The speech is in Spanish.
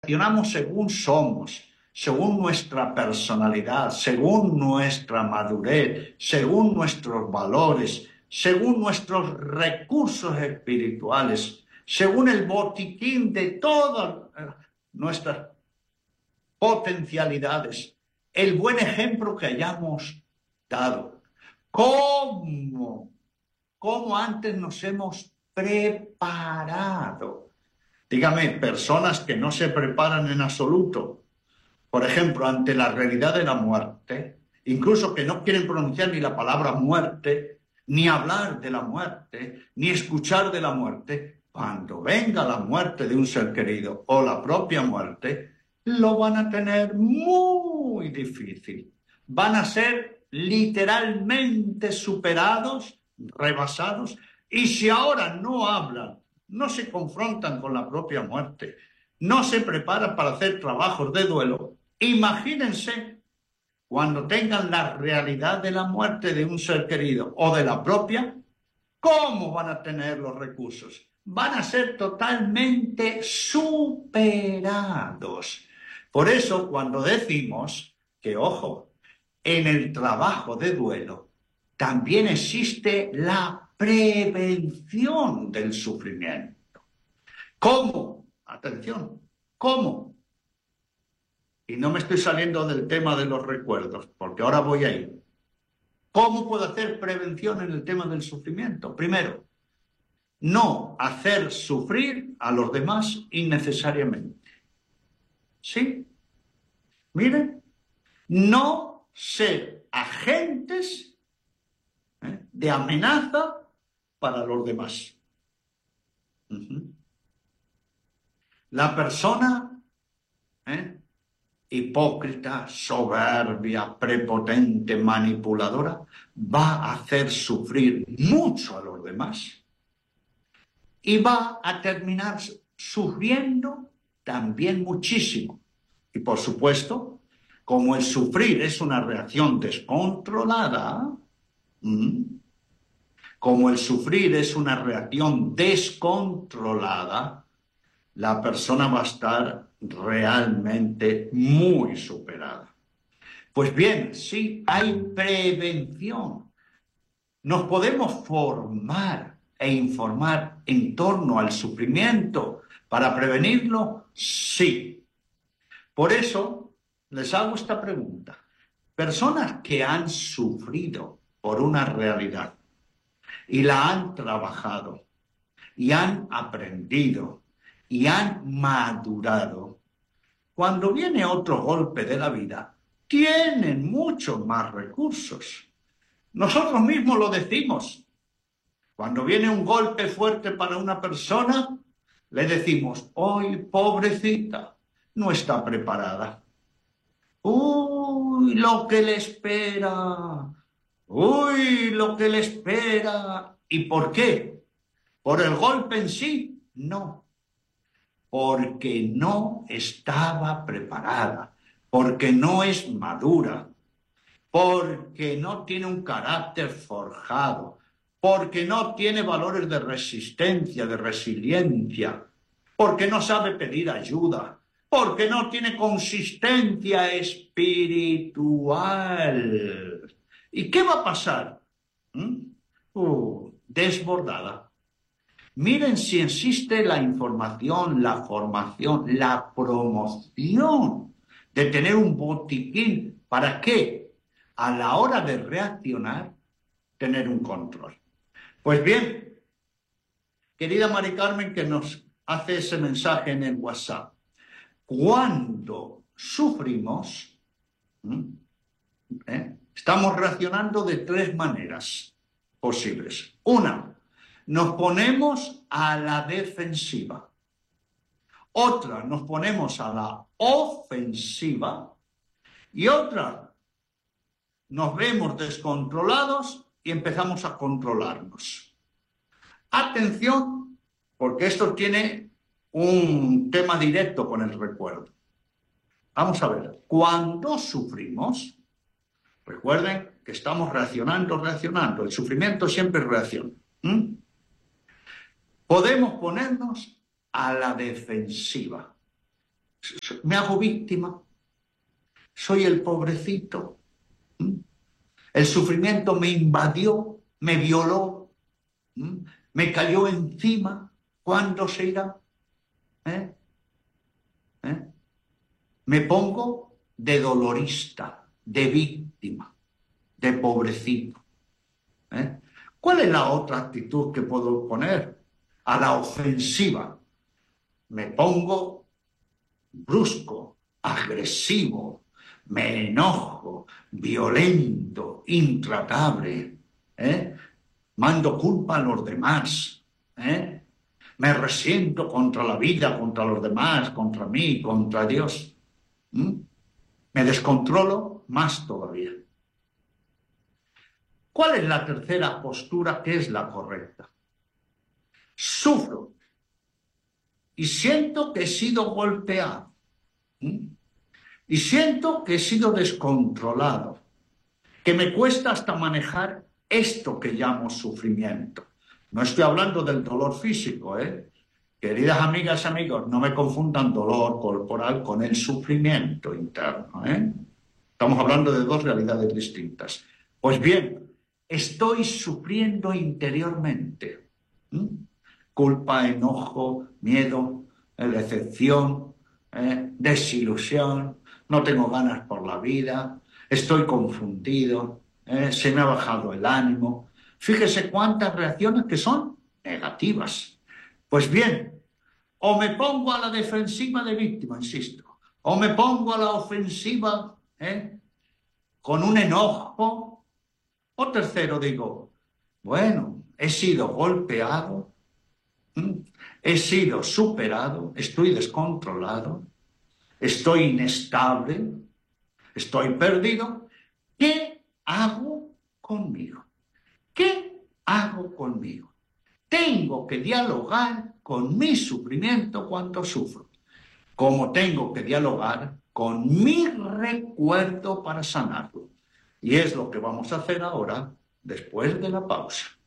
reaccionamos según somos, según nuestra personalidad, según nuestra madurez, según nuestros valores, según nuestros recursos espirituales, según el botiquín de todas nuestras potencialidades, el buen ejemplo que hayamos dado. ¿Cómo antes nos hemos preparado? Dígame, personas que no se preparan en absoluto, por ejemplo, ante la realidad de la muerte, incluso que no quieren pronunciar ni la palabra muerte, ni hablar de la muerte, ni escuchar de la muerte, cuando venga la muerte de un ser querido o la propia muerte, lo van a tener muy difícil. Van a ser literalmente superados, rebasados, y si ahora no hablan, no se confrontan con la propia muerte, no se preparan para hacer trabajos de duelo, imagínense cuando tengan la realidad de la muerte de un ser querido o de la propia, ¿cómo van a tener los recursos? Van a ser totalmente superados. Por eso, cuando decimos que, ojo, en el trabajo de duelo también existe la prevención del sufrimiento. ¿Cómo? Atención, ¿cómo? Y no me estoy saliendo del tema de los recuerdos, porque ahora voy a ir. ¿Cómo puedo hacer prevención en el tema del sufrimiento? Primero, no hacer sufrir a los demás innecesariamente. ¿Sí? Miren, no ser agentes de amenaza para los demás. La persona hipócrita, soberbia, prepotente, manipuladora, va a hacer sufrir mucho a los demás y va a terminar sufriendo también muchísimo. Y por supuesto, como el sufrir es una reacción descontrolada, la persona va a estar realmente muy superada. Pues bien, sí hay prevención. Nos podemos formar e informar en torno al sufrimiento para prevenirlo, sí. Por eso les hago esta pregunta. Personas que han sufrido por una realidad y la han trabajado y han aprendido y han madurado, cuando viene otro golpe de la vida, tienen muchos más recursos. Nosotros mismos lo decimos. Cuando viene un golpe fuerte para una persona, le decimos, ¡ay, pobrecita! No está preparada. ¡Uy, lo que le espera! ¡Uy, lo que le espera! ¿Y por qué? ¿Por el golpe en sí? No. Porque no estaba preparada, porque no es madura, porque no tiene un carácter forjado, porque no tiene valores de resistencia, de resiliencia, porque no sabe pedir ayuda, porque no tiene consistencia espiritual. ¿Y qué va a pasar? Desbordada. Miren si existe la información, la formación, la promoción de tener un botiquín. ¿Para qué? A la hora de reaccionar, tener un control. Pues bien, querida Mari Carmen, que nos hace ese mensaje en el WhatsApp, cuando sufrimos, estamos reaccionando de tres maneras posibles. Una, nos ponemos a la defensiva. Otra, nos ponemos a la ofensiva. Y otra, nos vemos descontrolados y empezamos a controlarnos. Atención, porque esto tiene un tema directo con el recuerdo. Vamos a ver, cuando sufrimos, recuerden que estamos reaccionando. El sufrimiento siempre es reacción. Podemos ponernos a la defensiva. Me hago víctima, soy el pobrecito. ¿Mm? El sufrimiento me invadió, me violó, me cayó encima. ¿Cuándo se irá? ¿Eh? ¿Eh? Me pongo de dolorista, de víctima, de pobrecito. ¿Eh? ¿Cuál es la otra actitud que puedo poner? A la ofensiva. Me pongo brusco, agresivo, me enojo, violento, intratable, ¿eh? Mando culpa a los demás, ¿eh? Me resiento contra la vida, contra los demás, contra mí, contra Dios. Me descontrolo más todavía. ¿Cuál es la tercera postura que es la correcta? Sufro y siento que he sido golpeado. Y siento que he sido descontrolado, que me cuesta hasta manejar esto que llamo sufrimiento. No estoy hablando del dolor físico, ¿eh? Queridas amigas, amigos, no me confundan dolor corporal con el sufrimiento interno, ¿eh? Estamos hablando de dos realidades distintas. Pues bien, estoy sufriendo interiormente. Culpa, enojo, miedo, decepción, desilusión, no tengo ganas por la vida, estoy confundido, se me ha bajado el ánimo. Fíjese cuántas reacciones que son negativas. Pues bien, o me pongo a la defensiva de víctima, insisto, o me pongo a la ofensiva con un enojo, o tercero digo, bueno, he sido golpeado, he sido superado, estoy descontrolado, estoy inestable, estoy perdido. ¿Qué hago conmigo? ¿Qué hago conmigo? Tengo que dialogar con mi sufrimiento cuando sufro, como tengo que dialogar con mi recuerdo para sanarlo. Y es lo que vamos a hacer ahora, después de la pausa.